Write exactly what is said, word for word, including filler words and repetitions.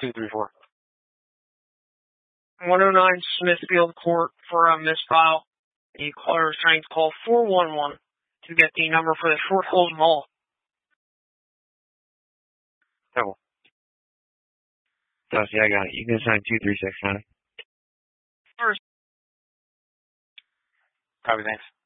two three four. one oh nine Smithfield Court for a misfile. The caller is trying to call four one one to get the number for the short hold mall. Oh. Dusty, I got it. You can assign two three six, honey. First. Copy, thanks.